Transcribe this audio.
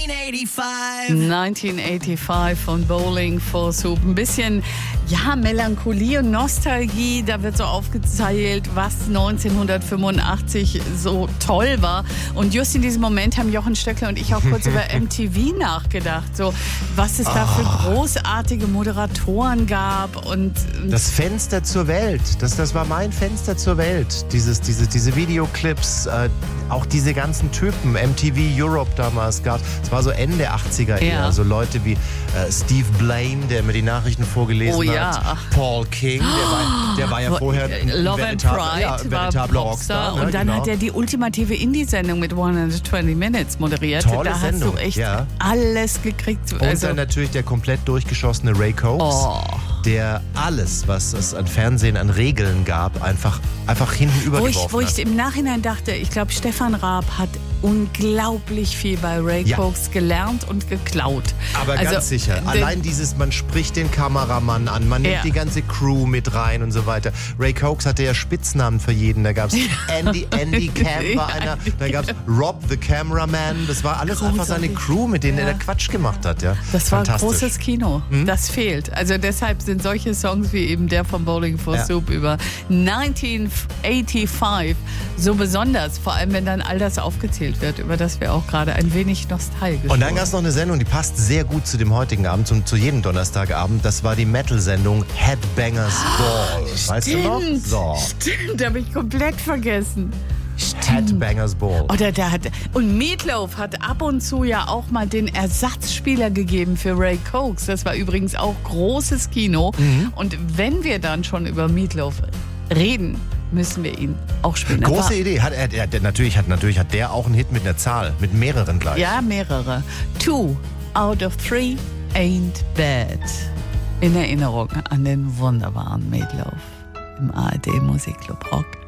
1985 von Bowling for Soup. Ein bisschen, ja, Melancholie und Nostalgie. Da wird so aufgezählt, was 1985 so toll war. Und just in diesem Moment haben Jochen Stöckler und ich auch kurz über MTV nachgedacht. So, was es da für großartige Moderatoren gab. Und das Fenster zur Welt. Das war mein Fenster zur Welt. Diese Videoclips, auch diese ganzen Typen, MTV Europe damals gab. Es war so Ende 80er eher. So Leute wie Steve Blaine, der mir die Nachrichten vorgelesen hat. Paul King, der war ja vorher Love and Pride, veritabler Rockstar. Und dann hat er die ultimative Indie-Sendung mit 120 Minutes moderiert. Tolle da Sendung. Hast du echt alles gekriegt. Und dann natürlich der komplett durchgeschossene Ray Coates. Der alles, was es an Fernsehen an Regeln gab, einfach hinten übergeworfen hat. Wo ich im Nachhinein dachte, ich glaube, Stefan Raab hat unglaublich viel bei Ray Coates gelernt und geklaut. Aber ganz sicher. Allein dieses, man spricht den Kameramann an, man nimmt die ganze Crew mit rein und so weiter. Ray Coates hatte ja Spitznamen für jeden. Da gab es Andy Cam war einer, da gab es Rob the Cameraman. Das war alles einfach seine Crew, mit denen er da Quatsch gemacht hat. Ja. Das war großes Kino. Das fehlt. Also deshalb sind solche Songs wie eben der von Bowling for Soup über 1985 so besonders. Vor allem, wenn dann all das aufgezählt wird, über das wir auch gerade ein wenig nostalgisch Und dann gab es noch eine Sendung, die passt sehr gut zu dem heutigen Abend, zu jedem Donnerstagabend. Das war die Metal-Sendung Headbangers Ball. Weißt du noch? So. Stimmt, habe ich komplett vergessen. Headbangers Ball. Und Meatloaf hat ab und zu ja auch mal den Ersatzspieler gegeben für Ray Coates. Das war übrigens auch großes Kino. Und wenn wir dann schon über Meatloaf reden, müssen wir ihn auch spielen. Große Idee. Natürlich hat der auch einen Hit mit einer Zahl, mit mehreren gleich. Ja, mehrere. 2 out of 3 ain't bad. In Erinnerung an den wunderbaren Meatloaf im ARD Musikclub Rock.